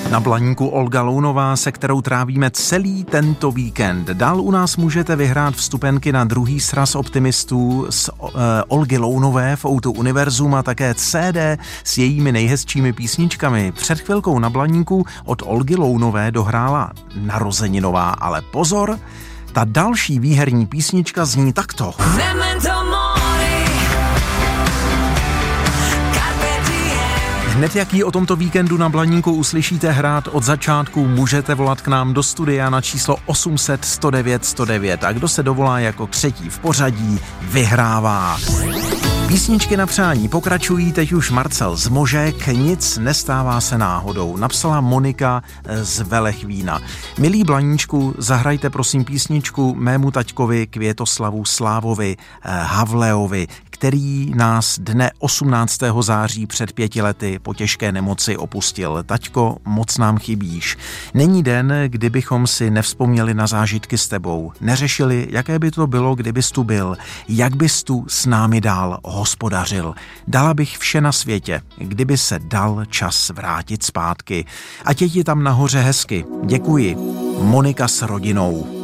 Na Blaníku Olga Lounová, se kterou trávíme celý tento víkend. Dál u nás můžete vyhrát vstupenky na druhý sraz optimistů z Olgy Lounové v Outu Univerzum a také CD s jejími nejhezčími písničkami. Před chvilkou na Blaníku od Olgy Lounové dohrála narozeninová, ale pozor, ta další výherní písnička zní takto. Hned jak ji o tomto víkendu na Blaníku uslyšíte hrát od začátku, můžete volat k nám do studia na číslo 800 109 109 a kdo se dovolá jako třetí v pořadí, vyhrává. Písničky na přání pokračují, teď už Marcel z Možek, nic nestává se náhodou, napsala Monika z Velechvína. Milí Blaníčku, zahrajte prosím písničku mému taťkovi Květoslavu Slávovi Havleovi, který nás dne 18. září před 5 lety po těžké nemoci opustil. Taťko, moc nám chybíš. Není den, kdybychom si nevzpomněli na zážitky s tebou. Neřešili, jaké by to bylo, kdybys tu byl. Jak bys tu s námi dál hospodařil. Dala bych vše na světě, kdyby se dal čas vrátit zpátky. Ať je ti tam nahoře hezky. Děkuji. Monika s rodinou.